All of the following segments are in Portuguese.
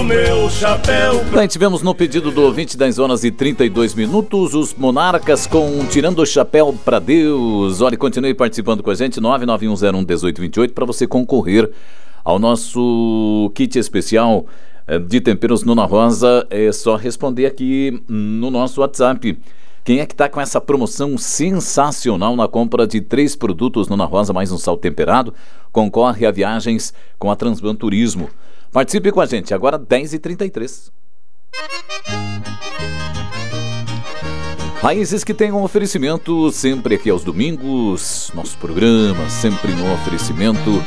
do meu chapéu. Bem, tivemos no pedido do ouvinte 10 horas e 32 minutos, os Monarcas com Tirando o Chapéu pra Deus. Olha, continue participando com a gente, 991011828, para você concorrer ao nosso kit especial de temperos Nona Rosa. É só responder aqui no nosso WhatsApp. Quem é que está com essa promoção sensacional na compra de 3 produtos Nona Rosa mais um sal temperado? Concorre a viagens com a Transban Turismo. Participe com a gente, agora 10h33. Raízes que tem um oferecimento sempre aqui aos domingos. Nosso programa sempre no oferecimento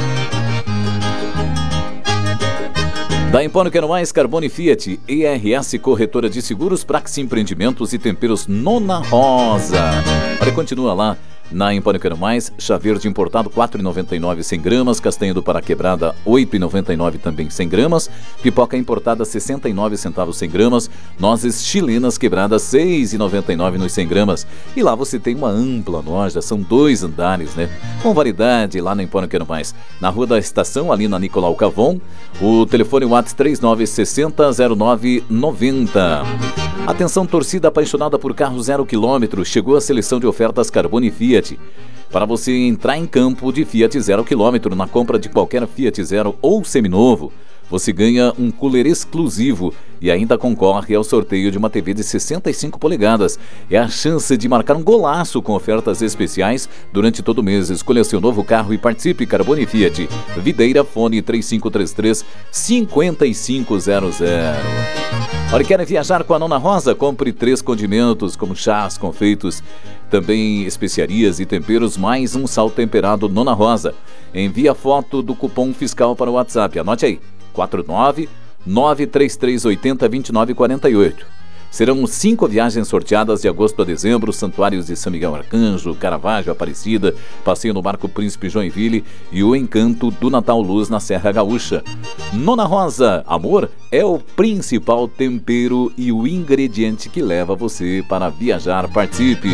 da Empório Quero Mais, Carbone Fiat, ERS Corretora de Seguros, Praxis Empreendimentos e Temperos Nona Rosa. Olha, continua lá na Empório Quero Mais, chá verde importado R$ 4,99 100 gramas, castanha do Pará quebrada R$ 8,99 também 100 gramas, pipoca importada 69 centavos 100 gramas, nozes chilenas quebradas R$ 6,99 nos 100 gramas. E lá você tem uma ampla loja, são 2 andares, né? Com variedade lá na Empório Quero Mais. Na Rua da Estação, ali na Nicolau Cavon, o telefone WhatsApp 39600990. Atenção, torcida apaixonada por carro 0 km, chegou a seleção de ofertas Carbone Fiat. Para você entrar em campo de Fiat 0 km na compra de qualquer Fiat Zero ou seminovo, você ganha um cooler exclusivo e ainda concorre ao sorteio de uma TV de 65 polegadas. É a chance de marcar um golaço com ofertas especiais durante todo o mês. Escolha seu novo carro e participe. Carbone Fiat. Videira, fone 3533-5500. Olha, querem viajar com a Nona Rosa? Compre 3 condimentos como chás, confeitos, também especiarias e temperos, mais um sal temperado Nona Rosa. Envie a foto do cupom fiscal para o WhatsApp. Anote aí. 49933802948. Serão 5 viagens sorteadas de agosto a dezembro: santuários de São Miguel Arcanjo, Caravaggio, Aparecida, passeio no barco Príncipe Joinville e o encanto do Natal Luz na Serra Gaúcha. Nona Rosa, amor é o principal tempero e o ingrediente que leva você para viajar. Participe!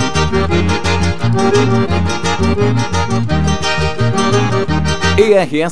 ERS